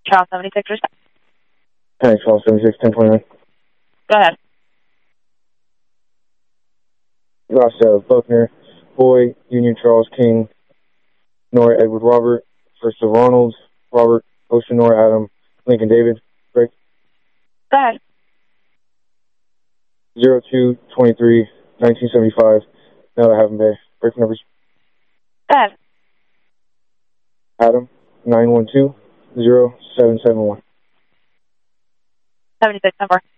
Charles 76, respect. Hey, Charles 76, 1029. Go ahead. Ross Buckner, Boy, Union Charles King, Nora Edward Robert, First of Ronald, Robert, Ocean Nora Adam, Lincoln David, break. Go ahead. 02-23, 1975, now I have them Bay. Break numbers. Go ahead. Adam, 912-0771. 76, number.